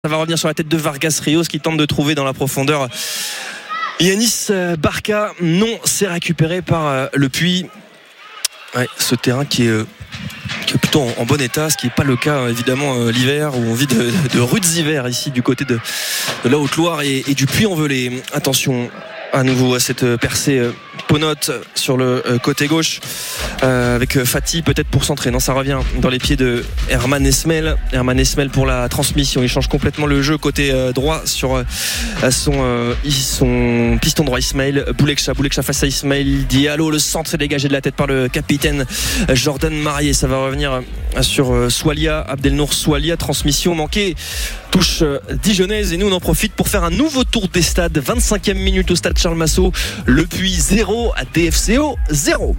Ça va revenir sur la tête de Vargas Rios qui tente de trouver dans la profondeur Yanis Barca. Non, c'est récupéré par Le Puy. Ouais, ce terrain qui est plutôt en bon état, ce qui n'est pas le cas évidemment l'hiver, où on vit de rudes hivers ici du côté de la Haute-Loire et du Puy-en-Velay. Attention à nouveau à cette percée Ponote sur le côté gauche avec Fatih peut-être pour centrer. Non, ça revient dans les pieds de Herman Esmel pour la transmission. Il change complètement le jeu côté droit sur son piston droit. Ismaël Bouleksha face à Ismaël Diallo. Le centre est dégagé de la tête par le capitaine Jordan Marié. Ça va revenir sur Soualia, Abdelnour Soualia. Transmission manquée, touche dijonnaise, et nous on en profite pour faire un nouveau tour des stades. 25e minute au stade Charles Massot. Le Puy 0 à DFCO 0.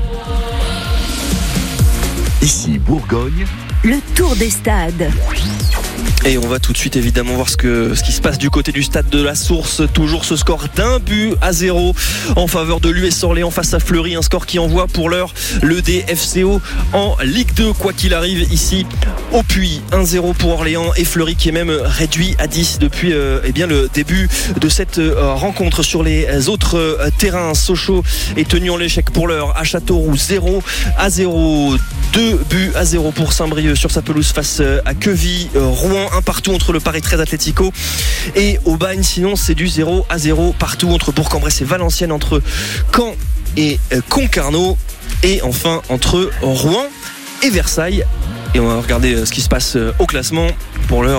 Ici Bourgogne, le tour des stades. Et on va tout de suite évidemment voir ce qui se passe du côté du stade de la Source. Toujours ce score d'1-0 en faveur de l'US Orléans face à Fleury. Un score qui envoie pour l'heure le DFCO en Ligue 2. Quoi qu'il arrive ici au Puy, 1-0 pour Orléans et Fleury qui est même réduit à 10 depuis le début de cette rencontre. Sur les autres terrains, Sochaux est tenu en l'échec pour l'heure à Châteauroux 0-0. 2-0 pour Saint-Brieuc sur sa pelouse face à Queville. Rouen 1 partout entre le Paris 13 Atlético et Aubagne. Sinon c'est du 0-0 partout entre Bourg-en-Bresse et Valenciennes, entre Caen et Concarneau, et enfin entre Rouen et Versailles. Et on va regarder ce qui se passe au classement. Pour l'heure,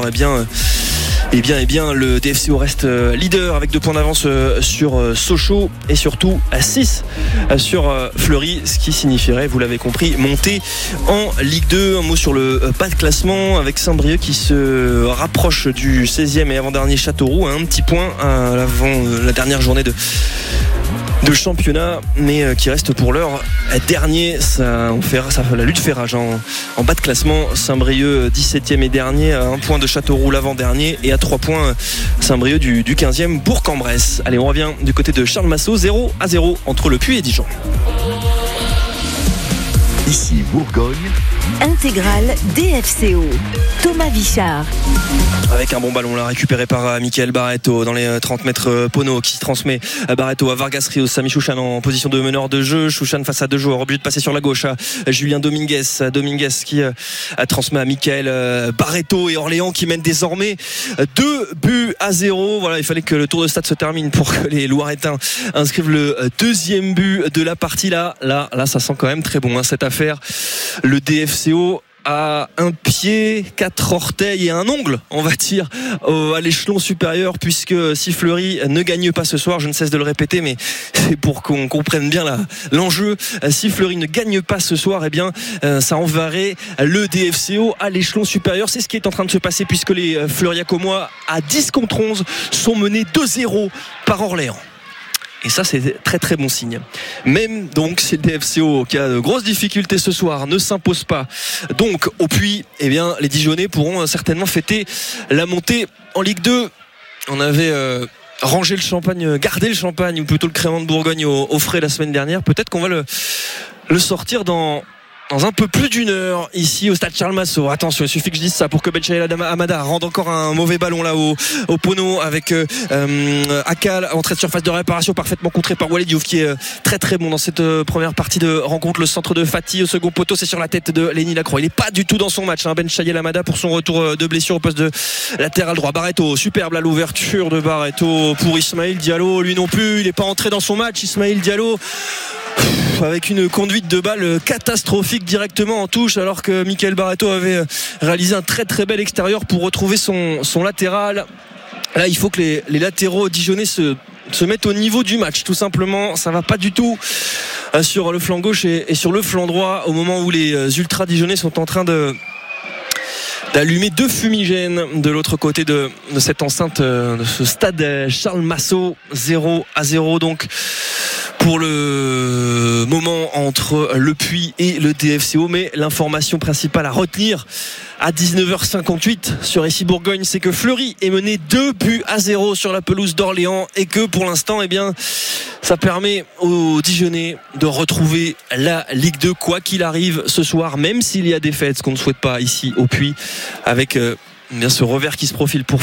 le DFCO reste leader avec 2 points d'avance sur Sochaux et surtout à 6 sur Fleury, ce qui signifierait, vous l'avez compris, monter en Ligue 2. Un mot sur le bas de classement avec Saint-Brieuc qui se rapproche du 16e et avant-dernier Châteauroux, un petit point avant la dernière journée de championnat, mais qui reste pour l'heure dernier. Ça la lutte fait rage en bas de classement. Saint-Brieuc 17e et dernier, à 1 point de Châteauroux l'avant-dernier, et à 3 points Saint-Brieuc du 15e Bourg-en-Bresse. Allez, on revient du côté de Charles Massot. 0-0 entre le Puy et Dijon. ici Bourgogne, intégrale DFCO. Thomas Vichard. Avec un bon ballon là récupéré par Michael Barreto dans les 30 mètres. Pono qui transmet Barreto à Vargas Rios. Sami Chouchan en position de meneur de jeu. Chouchan face à 2 joueurs, obligé de passer sur la gauche à Julien Dominguez qui transmet à Michael Barreto, et Orléans qui mène désormais 2-0. Voilà, il fallait que le tour de stade se termine pour que les Loiretains inscrivent le 2e but de la partie. Là ça sent quand même très bon cette affaire. Le DFCO à un pied, 4 orteils et un ongle, on va dire, à l'échelon supérieur, puisque si Fleury ne gagne pas ce soir, je ne cesse de le répéter, mais c'est pour qu'on comprenne bien l'enjeu. Si Fleury ne gagne pas ce soir, ça enverrait le DFCO à l'échelon supérieur. C'est ce qui est en train de se passer, puisque les Fleuriacomois à 10 contre 11 sont menés 2-0 par Orléans. Et ça, c'est très très bon signe. Même donc si le DFCO, qui a de grosses difficultés ce soir, ne s'impose pas donc au Puy, les Dijonnais pourront certainement fêter la montée en Ligue 2. On avait rangé le champagne, gardé le champagne, ou plutôt le crément de Bourgogne au frais la semaine dernière. Peut-être qu'on va le sortir dans un peu plus d'une heure ici au stade Charles Massot. Attention, il suffit que je dise ça pour que Benchaïel Amada rende encore un mauvais ballon là au Pono, avec Akal, entrée de surface de réparation parfaitement contrée par Walid Diouf, qui est très très bon dans cette première partie de rencontre. Le centre de Fatih au second poteau, c'est sur la tête de Lenny Lacroix. Il n'est pas du tout dans son match, Benchaïel Amada, pour son retour de blessure au poste de latéral droit. Barreto, superbe là, l'ouverture de Barreto pour Ismaël Diallo. Lui non plus, il n'est pas entré dans son match, Ismaël Diallo, avec une conduite de balle catastrophique directement en touche, alors que Michael Barreto avait réalisé un très très bel extérieur pour retrouver son latéral. Là, il faut que les latéraux dijonnais se mettent au niveau du match, tout simplement. Ça va pas du tout sur le flanc gauche et sur le flanc droit, au moment où les ultras dijonnais sont en train d'allumer 2 fumigènes de l'autre côté de cette enceinte, de ce stade Charles Massot. 0-0 donc pour le moment entre le Puy et le DFCO. Mais l'information principale à retenir à 19h58 sur ici Bourgogne, c'est que Fleury est mené 2-0 sur la pelouse d'Orléans, et que pour l'instant ça permet aux Dijonnais de retrouver la Ligue 2 quoi qu'il arrive ce soir, même s'il y a défaite, ce qu'on ne souhaite pas ici au Puy, avec Bien ce revers qui se profile pour